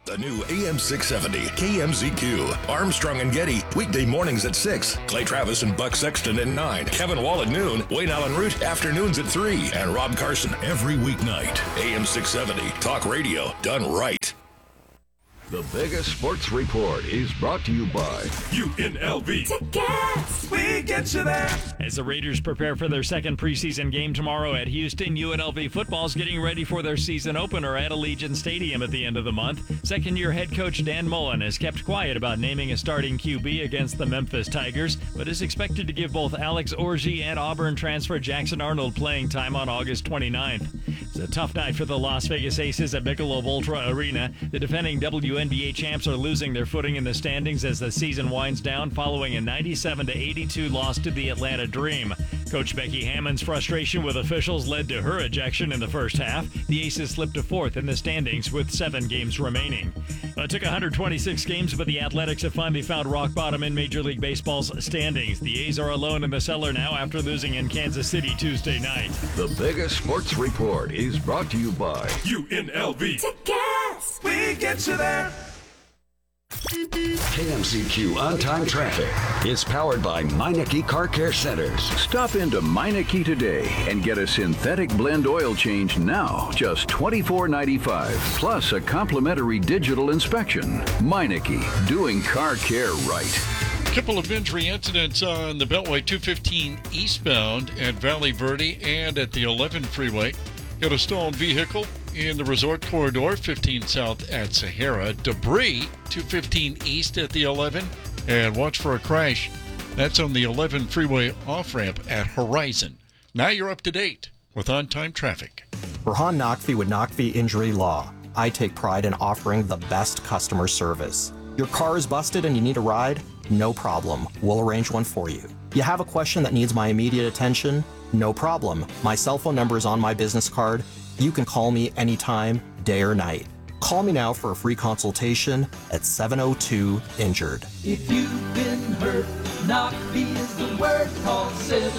The new AM 670 KMZQ. Armstrong and Getty, weekday mornings at 6. Clay Travis and Buck Sexton at 9. Kevin Wall at noon. Wayne Allen Root, afternoons at 3. And Rob Carson every weeknight. AM 670, talk radio done right. The Vegas Sports Report is brought to you by UNLV. Tickets! We get you there. As the Raiders prepare for their second preseason game tomorrow at Houston, UNLV football's getting ready for their season opener at Allegiant Stadium at the end of the month. Second-year head coach Dan Mullen has kept quiet about naming a starting QB against the Memphis Tigers, but is expected to give both Alex Orji and Auburn transfer Jackson Arnold playing time on August 29th. It's a tough night for the Las Vegas Aces at Michelob Ultra Arena. The defending WNBA champs are losing their footing in the standings as the season winds down following a 97-82 loss to the Atlanta Dream. Coach Becky Hammond's frustration with officials led to her ejection in the first half. The Aces slipped to fourth in the standings with 7 games remaining. It took 126 games, but the Athletics have finally found rock bottom in Major League Baseball's standings. The A's are alone in the cellar now after losing in Kansas City Tuesday night. The Vegas Sports Report is brought to you by UNLV. Tickets! We get you there. KMCQ On-Time Traffic is powered by Meineke Car Care Centers. Stop into Meineke today and get a synthetic blend oil change now, just $24.95, plus a complimentary digital inspection. Meineke, doing car care right. Couple of injury incidents on the Beltway 215 eastbound at Valley Verde and at the 11 freeway. Got a stolen vehicle in the resort corridor, 15 south at Sahara. Debris, 215 east at the 11. And watch for a crash. That's on the 11 freeway off-ramp at Horizon. Now you're up to date with on-time traffic. Burhan Naqvi with Naqvi Injury Law. I take pride in offering the best customer service. Your car is busted and you need a ride? No problem. We'll arrange one for you. You have a question that needs my immediate attention? No problem. My cell phone number is on my business card. You can call me anytime, day or night. Call me now for a free consultation at 702-INJURED. If you've been hurt, Naqvi is the word. Call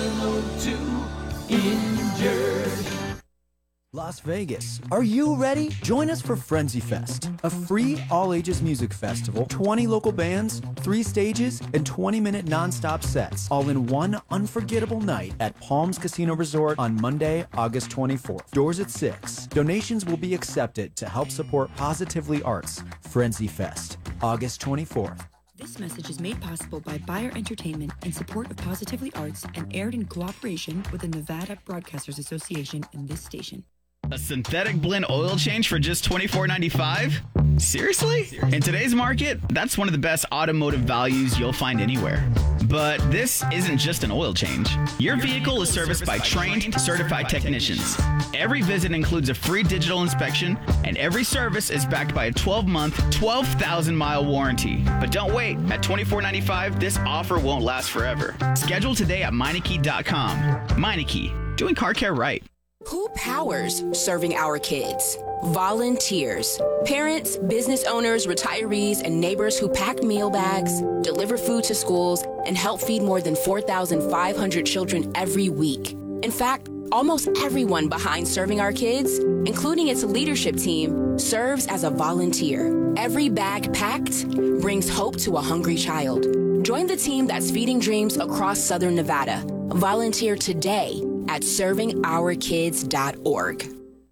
702-INJURED. Las Vegas. Are you ready? Join us for Frenzy Fest, a free all-ages music festival, 20 local bands, 3 stages, and 20-minute non-stop sets, all in one unforgettable night at Palms Casino Resort on Monday, August 24th. Doors at 6. Donations will be accepted to help support Positively Arts. Frenzy Fest, August 24th. This message is made possible by Bayer Entertainment in support of Positively Arts and aired in cooperation with the Nevada Broadcasters Association and this station. A synthetic blend oil change for just $24.95? Seriously? In today's market, that's one of the best automotive values you'll find anywhere. But this isn't just an oil change. Your vehicle is serviced by trained, certified technicians. Every visit includes a free digital inspection, and every service is backed by a 12-month, 12,000-mile warranty. But don't wait. At $24.95, this offer won't last forever. Schedule today at Meineke.com. Meineke, doing car care right. Who powers serving our kids? Volunteers. Parents, business owners, retirees, and neighbors who pack meal bags, deliver food to schools, and help feed more than 4,500 children every week. In fact, almost everyone behind serving our kids, including its leadership team, serves as a volunteer. Every bag packed brings hope to a hungry child. Join the team that's feeding dreams across Southern Nevada. Volunteer today at servingourkids.org.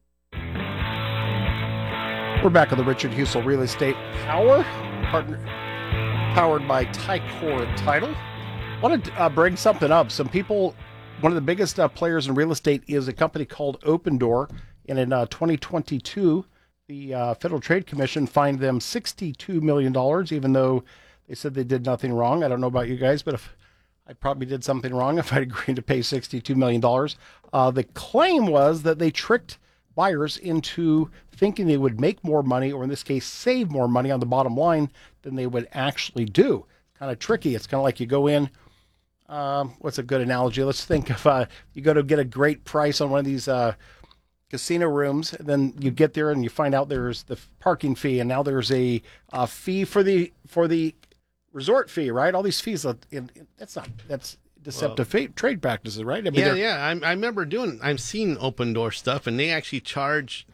We're back on the Richard Husel Real Estate Power, powered by Ticor Title. I want to bring something up. Some people, one of the biggest players in real estate is a company called Open Door. And in 2022, the Federal Trade Commission fined them $62 million, even though they said they did nothing wrong. I don't know about you guys, but if I probably did something wrong if I'd agreed to pay $62 million. The claim was that they tricked buyers into thinking they would make more money, or in this case, save more money on the bottom line than they would actually do. Kind of tricky. It's kind of like you go in, what's a good analogy? Let's think of you go to get a great price on one of these casino rooms, and then you get there and you find out there's the parking fee, and now there's a fee for the resort fee, right? All these fees, that's deceptive trade practices, right? I mean, I remember I've seen Open Door stuff, and they actually charge,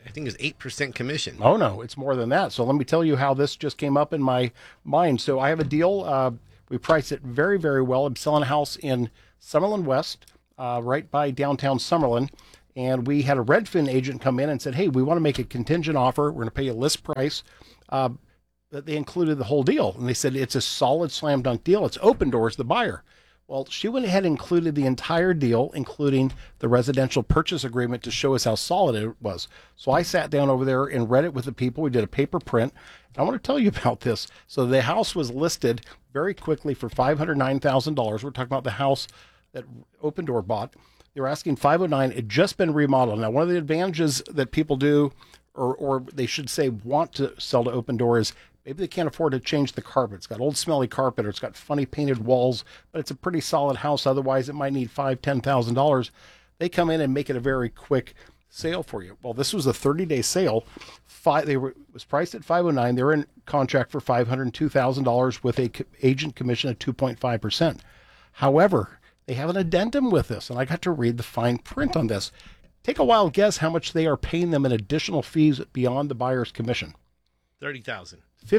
I think it was 8% commission. Oh, no, it's more than that. So let me tell you how this just came up in my mind. So I have a deal. We priced it very, very well. I'm selling a house in Summerlin West, right by downtown Summerlin. And we had a Redfin agent come in and said, hey, we want to make a contingent offer. We're going to pay a list price. That they included the whole deal. And they said, it's a solid slam dunk deal. It's Open Doors, the buyer. Well, she went ahead and included the entire deal, including the residential purchase agreement to show us how solid it was. So I sat down over there and read it with the people. We did a paper print. I want to tell you about this. So the house was listed very quickly for $509,000. We're talking about the house that Open Door bought. They were asking $509,000. It had just been remodeled. Now, one of the advantages that people do, or they should say want to sell to Open Door, is maybe they can't afford to change the carpet. It's got old smelly carpet, or it's got funny painted walls, but it's a pretty solid house. Otherwise, it might need $5,000, $10,000. They come in and make it a very quick sale for you. Well, this was a 30-day sale. It was priced at $509,000. They were in contract for $502,000 with a agent commission of 2.5%. However, they have an addendum with this, and I got to read the fine print on this. Take a wild guess how much they are paying them in additional fees beyond the buyer's commission. $30,000.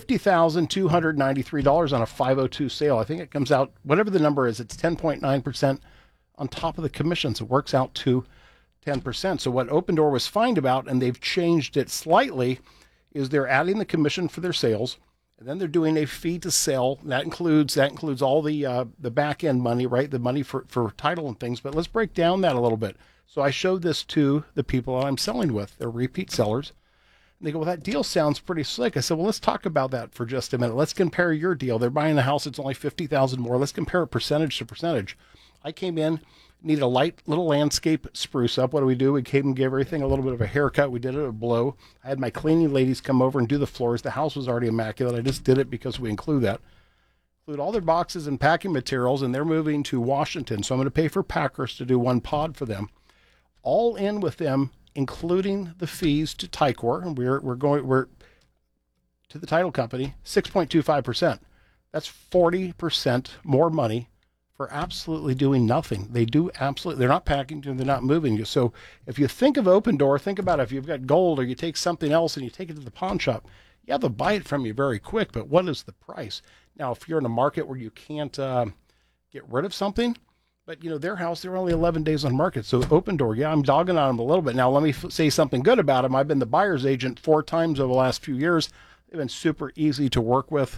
$50,293 on a 502 sale. I think it comes out, whatever the number is, it's 10.9% on top of the commissions. It works out to 10%. So what Open Door was fined about, and they've changed it slightly, is they're adding the commission for their sales, and then they're doing a fee to sell. That includes all the back end money, right? The money for title and things. But let's break down that a little bit. So I showed this to the people I'm selling with. They're repeat sellers. And they go, well, that deal sounds pretty slick. I said, well, let's talk about that for just a minute. Let's compare your deal. They're buying a house. It's only $50,000 more. Let's compare it percentage to percentage. I came in, needed a light little landscape spruce up. What do? We came and gave everything a little bit of a haircut. We did it a blow. I had my cleaning ladies come over and do the floors. The house was already immaculate. I just did it because we include that. Include all their boxes and packing materials, and they're moving to Washington. So I'm going to pay for packers to do one pod for them. All in with them, including the fees to Ticor, and we're to the title company, 6.25%. That's 40% more money for absolutely doing nothing. They're not packing, they're not moving you. So if you think of Open Door, think about it. If you've got gold, or you take something else and you take it to the pawn shop, yeah, they'll buy it from you very quick, but what is the price? Now, if you're in a market where you can't get rid of something, but, their house, they're only 11 days on market. So Open Door, yeah, I'm dogging on them a little bit. Now, let me say something good about them. I've been the buyer's agent 4 times over the last few years. They've been super easy to work with.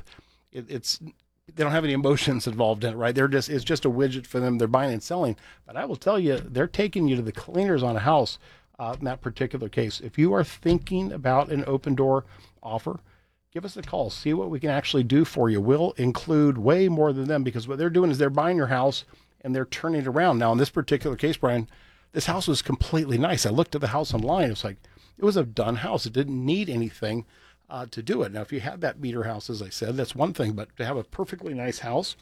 They don't have any emotions involved in it, right? It's just a widget for them. They're buying and selling. But I will tell you, they're taking you to the cleaners on a house in that particular case. If you are thinking about an Open Door offer, give us a call. See what we can actually do for you. We'll include way more than them, because what they're doing is they're buying your house and they're turning it around. Now, in this particular case, Brian, this house was completely nice. I looked at the house online. It was a done house. It didn't need anything to do it. Now, if you have that meter house, as I said, that's one thing, but to have a perfectly nice house.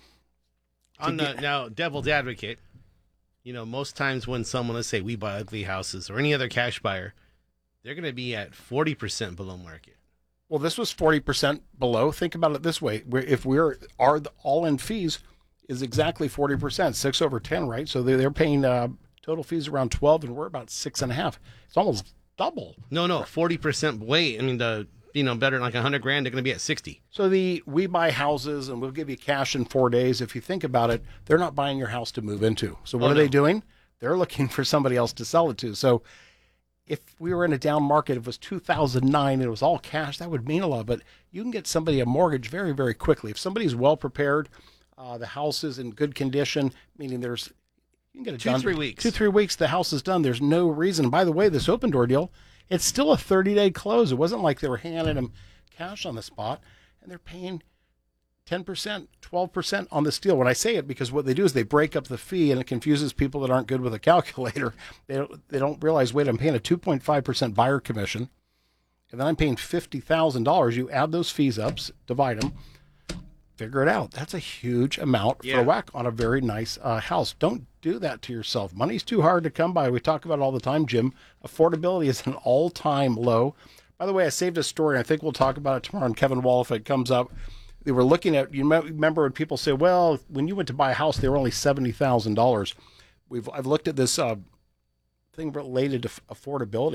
Now, devil's advocate, most times when someone, let's say we buy ugly houses or any other cash buyer, they're going to be at 40% below market. Well, this was 40% below. Think about it this way. If our all-in fees is exactly 40%, 6 over 10, right? So they're paying total fees around 12, and we're about 6.5. It's almost double. No, 40%. Wait, I mean, better than like $100,000, they're going to be at 60. So we buy houses and we'll give you cash in 4 days. If you think about it, they're not buying your house to move into. So what are they doing? They're looking for somebody else to sell it to. So if we were in a down market, if it was 2009 and it was all cash, that would mean a lot. But you can get somebody a mortgage very, very quickly. If somebody's well prepared, the house is in good condition, meaning you can get it done. 2-3 weeks. 2-3 weeks, the house is done. There's no reason. And by the way, this Open Door deal, it's still a 30-day close. It wasn't like they were handing them cash on the spot, and they're paying 10%, 12% on this deal. When I say it, because what they do is they break up the fee, and it confuses people that aren't good with a calculator. They don't realize, wait, I'm paying a 2.5% buyer commission, and then I'm paying $50,000. You add those fees up, divide them, figure it out. That's a huge amount for a whack on a very nice house. Don't do that to yourself. Money's too hard to come by. We talk about it all the time, Jim. Affordability is an all-time low. By the way, I saved a story. I think we'll talk about it tomorrow on Kevin Wall if it comes up. They were looking at, you remember when people say, well, when you went to buy a house, they were only $70,000. I've looked at this thing related to affordability.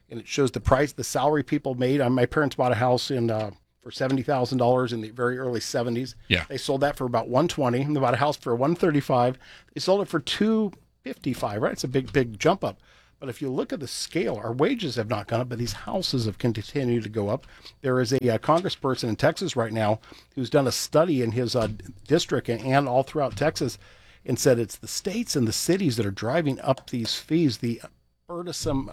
and it shows the price, the salary people made. My parents bought a house for $70,000 in the very early 70s. Yeah. They sold that for about $120,000. And they bought a house for $135,000. They sold it for $255,000, right? It's a big jump up. But if you look at the scale, our wages have not gone up, but these houses have continued to go up. There is a congressperson in Texas right now who's done a study in his district and all throughout Texas and said it's the states and the cities that are driving up these fees, the burdensome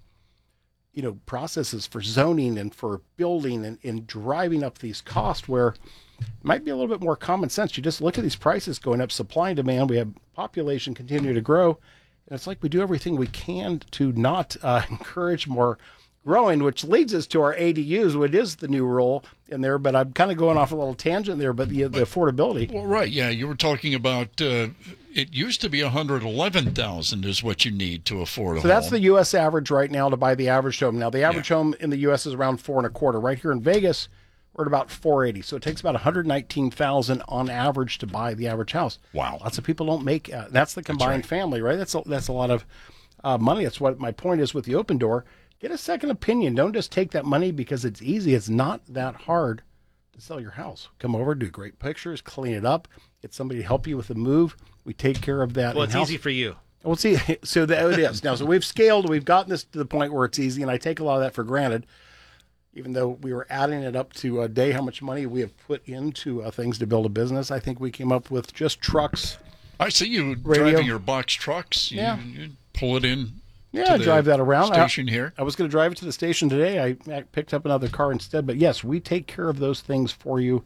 processes for zoning and for building and driving up these costs, where it might be a little bit more common sense. You just look at these prices going up, supply and demand. We have population continue to grow. And it's like we do everything we can to not encourage more growing, which leads us to our ADUs, which is the new rule in there. But I'm kind of going off a little tangent there, but the affordability. Well, right, yeah. You were talking about it used to be $111,000 is what you need to afford a home. So that's the U.S. average right now to buy the average home. Now, the average home in the U.S. is around $4.25. Right here in Vegas, we're at about $480,000. So it takes about $119,000 on average to buy the average house. Wow. Lots of people don't make that's the combined family, right? That's a lot of money. That's what my point is with the Open Door. Get a second opinion. Don't just take that money because it's easy. It's not that hard to sell your house. Come over, do great pictures, clean it up, get somebody to help you with the move. We take care of that. Well, it's easy for you. Well, see, so it is. Now, so we've scaled. We've gotten this to the point where it's easy, and I take a lot of that for granted, even though we were adding it up to a day how much money we have put into things to build a business. I think we came up with just trucks. I see you driving your box trucks. You pull it in. Yeah, I drive that around. Station here. I was going to drive it to the station today. I picked up another car instead. But yes, we take care of those things for you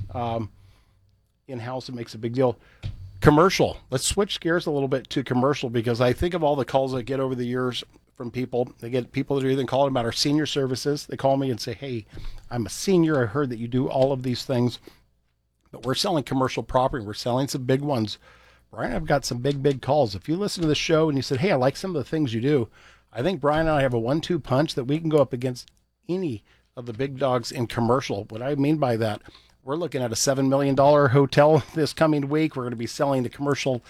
in-house. It makes a big deal. Commercial. Let's switch gears a little bit to commercial, because I think of all the calls I get over the years from people. They get people that are even calling about our senior services. They call me and say, hey, I'm a senior. I heard that you do all of these things. But we're selling commercial property. We're selling some big ones. Brian, I've got some big calls. If you listen to the show and you said, hey, I like some of the things you do, I think Brian and I have a 1-2 punch that we can go up against any of the big dogs in commercial. What I mean by that, we're looking at a $7 million hotel this coming week. We're going to be selling the commercial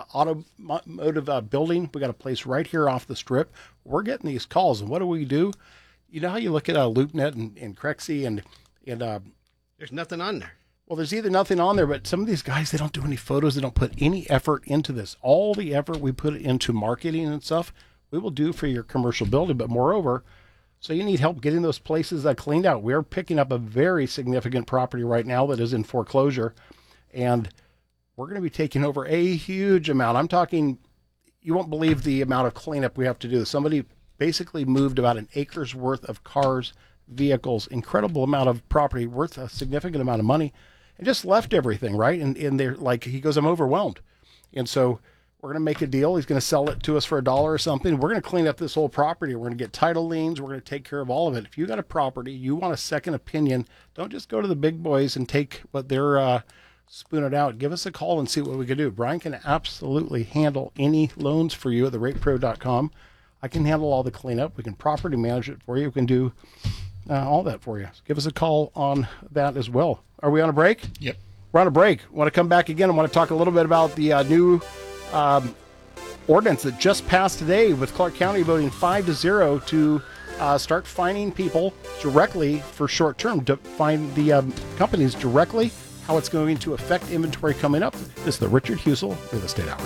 automotive building. We got a place right here off the strip. We're getting these calls. And what do? You know how you look at LoopNet and Crexy and there's nothing on there. Well, there's either nothing on there, but some of these guys, they don't do any photos. They don't put any effort into this. All the effort we put into marketing and stuff, we will do for your commercial building. But moreover, so you need help getting those places cleaned out. We're picking up a very significant property right now that is in foreclosure, and we're going to be taking over a huge amount. I'm talking, you won't believe the amount of cleanup we have to do. Somebody basically moved about an acre's worth of cars, vehicles, incredible amount of property worth a significant amount of money, and just left everything, right? And they're like, he goes, I'm overwhelmed. And so we're going to make a deal. He's going to sell it to us for $1 or something. We're going to clean up this whole property. We're going to get title liens. We're going to take care of all of it. If you got a property, you want a second opinion, don't just go to the big boys and take what they're spooning out. Give us a call and see what we can do. Brian can absolutely handle any loans for you at therapepro.com. I can handle all the cleanup. We can property manage it for you. We can do all that for you. So give us a call on that as well. Are we on a break? Yep. We're on a break. Want to come back again. I want to talk a little bit about the new ordinance that just passed today, with Clark County voting 5-0 to start fining people directly for short term, to fine the companies directly, how it's going to affect inventory coming up. This is the Richard Husel Real Estate Hour.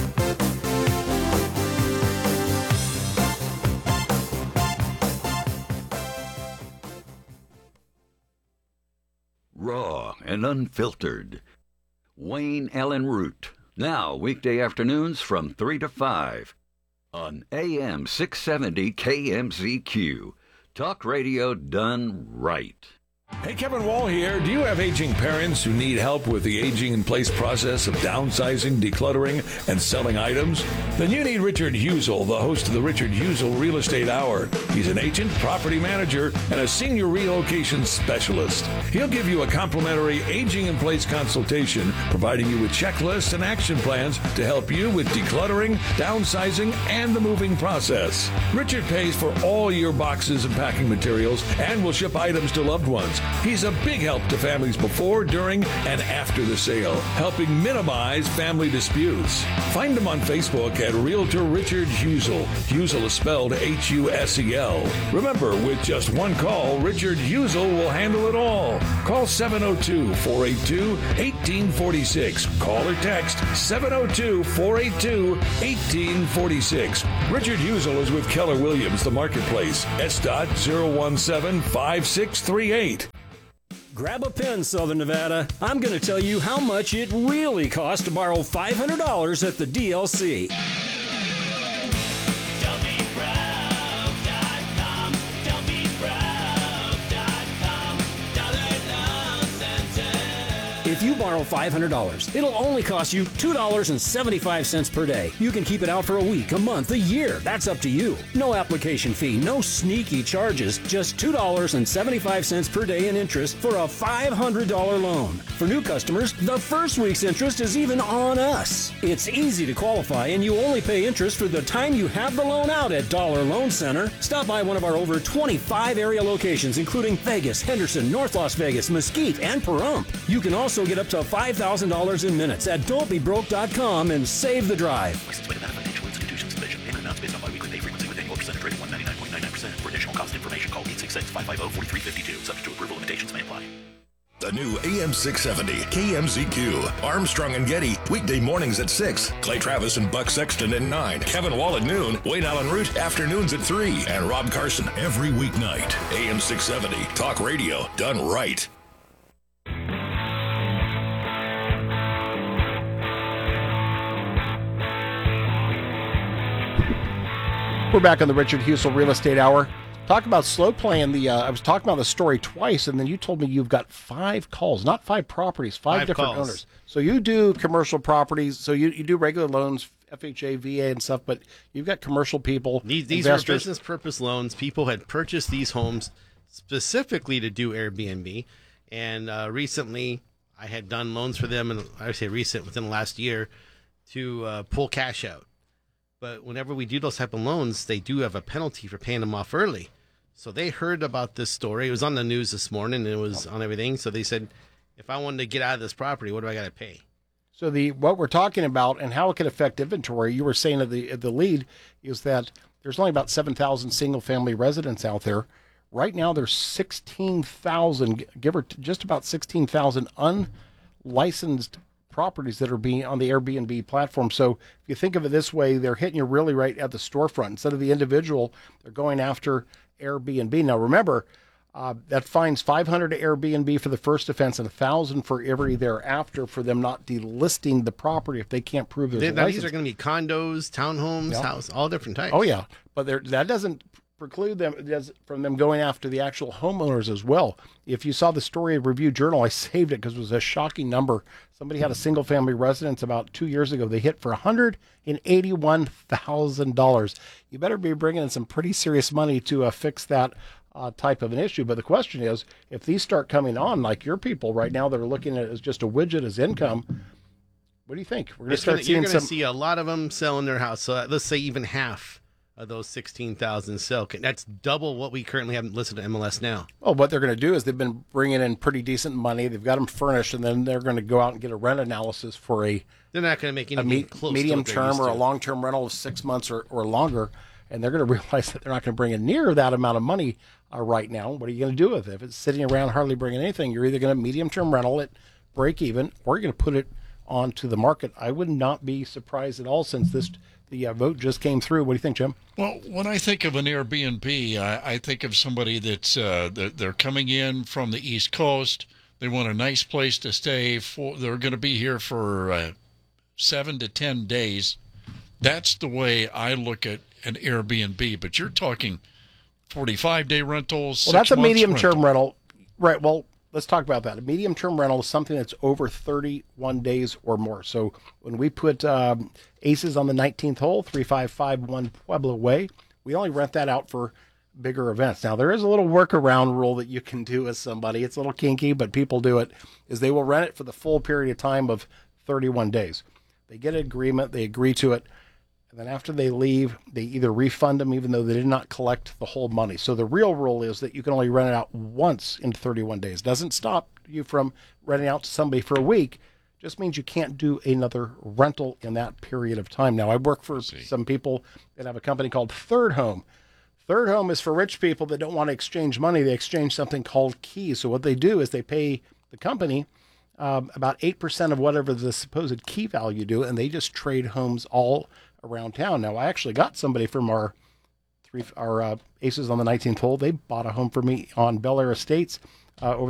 Raw and unfiltered. Wayne Allen Root. Now, weekday afternoons from 3 to 5 on AM 670 KMZQ. Talk radio done right. Hey, Kevin Wall here. Do you have aging parents who need help with the aging-in-place process of downsizing, decluttering, and selling items? Then you need Richard Husel, the host of the Richard Husel Real Estate Hour. He's an agent, property manager, and a senior relocation specialist. He'll give you a complimentary aging-in-place consultation, providing you with checklists and action plans to help you with decluttering, downsizing, and the moving process. Richard pays for all your boxes and packing materials and will ship items to loved ones. He's a big help to families before, during, and after the sale, helping minimize family disputes. Find him on Facebook at Realtor Richard Husel. Husel is spelled Husel. Remember, with just one call, Richard Husel will handle it all. Call 702-482-1846. Call or text 702-482-1846. Richard Husel is with Keller Williams, the marketplace. SDOT 017-5638. Grab a pen, Southern Nevada. I'm going to tell you how much it really costs to borrow $500 at the DLC. If you borrow $500, it'll only cost you $2.75 per day. You can keep it out for a week, a month, a year. That's up to you. No application fee, no sneaky charges, just $2.75 per day in interest for a $500 loan. For new customers, the first week's interest is even on us. It's easy to qualify, and you only pay interest for the time you have the loan out at Dollar Loan Center. Stop by one of our over 25 area locations, including Vegas, Henderson, North Las Vegas, Mesquite, and Pahrump. You can also get up to $5,000 in minutes at don'tbebroke.com and save the drive. License by Nevada Financial Institutions Division. Payment amounts based on biweekly pay frequency with annual percentage rate of 199.99%. For additional cost information, call 866-550-4352. Subject to approval, limitations may apply. The new AM 670 KMZQ. Armstrong and Getty, weekday mornings at 6. Clay Travis and Buck Sexton at 9. Kevin Wall at noon. Wayne Allen Root, afternoons at 3. And Rob Carson every weeknight. AM 670. Talk radio done right. We're back on the Richard Husel Real Estate Hour. Talk about slow playing. I was talking about the story twice, and then you told me you've got 5 calls, not 5 properties, 5 different calls. owners. So you do commercial properties, so you do regular loans, FHA, VA, and stuff, but you've got commercial people, These are business purpose loans. People had purchased these homes specifically to do Airbnb, and recently I had done loans for them, and I say recent, within the last year, to pull cash out. But whenever we do those type of loans, they do have a penalty for paying them off early. So they heard about this story. It was on the news this morning, and it was on everything. So they said, if I wanted to get out of this property, what do I got to pay? So what we're talking about and how it could affect inventory, you were saying at the lead, is that there's only about 7,000 single-family residents out there. Right now, there's 16,000, just about 16,000 unlicensed properties that are being on the Airbnb platform. So if you think of it this way, they're hitting you really right at the storefront. Instead of the individual, they're going after Airbnb. Now remember, that fines $500 to Airbnb for the first offense and $1,000 for every thereafter for them not delisting the property if they can't prove there's a license. These are going to be condos, townhomes, house, all different types. Oh yeah, but that doesn't preclude them from them going after the actual homeowners as well. If you saw the story of Review Journal, I saved it because it was a shocking number. Somebody had a single family residence about 2 years ago. They hit for $181,000. You better be bringing in some pretty serious money to fix that type of an issue. But the question is, if these start coming on, like your people right now that are looking at it as just a widget, as income, what do you think? We're going to start seeing you're going to see a lot of them selling their house. So let's say even half of those 16,000 sell. That's double what we currently have listed at MLS now. Oh, what they're going to do is they've been bringing in pretty decent money. They've got them furnished, and then they're going to go out and get a rent analysis for They're not going to make anything close medium to term or a long-term rental of 6 months or longer, and they're going to realize that they're not going to bring in near that amount of money right now. What are you going to do with it? If it's sitting around hardly bringing anything, you're either going to medium-term rental it, break even, or you're going to put it onto the market. I would not be surprised at all since the vote just came through. What do you think, Jim? Well, when I think of an Airbnb, I think of somebody that's they're coming in from the East Coast. They want a nice place to stay. They're going to be here for 7 to 10 days. That's the way I look at an Airbnb. But you're talking 45-day rentals. Well, that's a medium-term rental. Right. Well, let's talk about that. A medium-term rental is something that's over 31 days or more. So when we put Aces on the 19th hole, 3551 Pueblo Way, we only rent that out for bigger events. Now, there is a little workaround rule that you can do with somebody. It's a little kinky, but people do it, is they will rent it for the full period of time of 31 days. They get an agreement, they agree to it, And then after they leave, they either refund them even though they did not collect the whole money. So the real rule is that you can only rent it out once in 31 days. Doesn't stop you from renting out to somebody for a week. Just means you can't do another rental in that period of time. Now, I work for some people that have a company called Third Home. Third Home is for rich people that don't want to exchange money. They exchange something called keys. So what they do is they pay the company about 8% of whatever the supposed key value do, and they just trade homes all around town. Now, I actually got somebody from our Aces on the 19th hole. They bought a home for me on Bel Air Estates over